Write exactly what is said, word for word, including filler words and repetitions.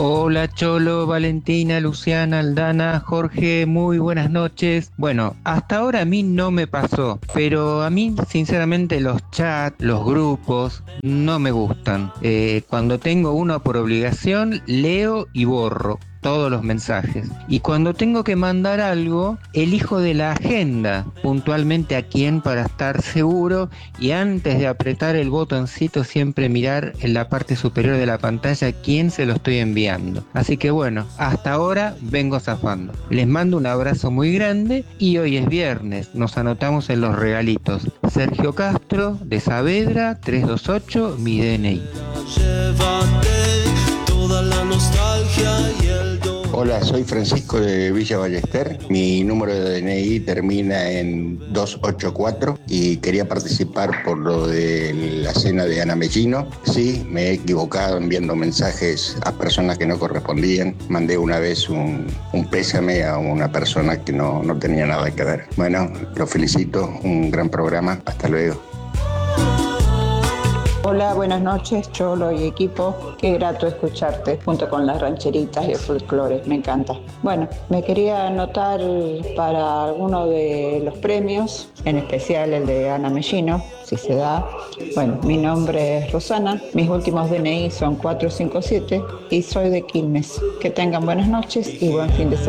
Hola Cholo, Valentina, Luciana, Aldana, Jorge, muy buenas noches. Bueno, hasta ahora a mí no me pasó, pero a mí sinceramente los chats, los grupos, no me gustan. Eh, cuando tengo uno por obligación, leo y borro todos los mensajes. Y cuando tengo que mandar algo, elijo de la agenda puntualmente a quién para estar seguro y antes de apretar el botoncito siempre mirar en la parte superior de la pantalla a quién se lo estoy enviando. Así que bueno, hasta ahora vengo zafando. Les mando un abrazo muy grande y hoy es viernes, nos anotamos en los regalitos. Sergio Castro de Saavedra trescientos veintiocho, mi D N I. Llévate toda la nostalgia y el dolor. Hola, soy Francisco de Villa Ballester. Mi número de D N I termina en doscientos ochenta y cuatro y quería participar por lo de la cena de Ana Mellino. Sí, me he equivocado enviando mensajes a personas que no correspondían. Mandé una vez un, un pésame a una persona que no, no tenía nada que ver. Bueno, lo felicito, un gran programa. Hasta luego. Hola, buenas noches, Cholo y equipo. Qué grato escucharte junto con las rancheritas y el folclore, me encanta. Bueno, me quería anotar para alguno de los premios, en especial el de Ana Mellino, si se da. Bueno, mi nombre es Rosana, mis últimos D N I son cuatro cinco siete y soy de Quilmes. Que tengan buenas noches y buen fin de semana.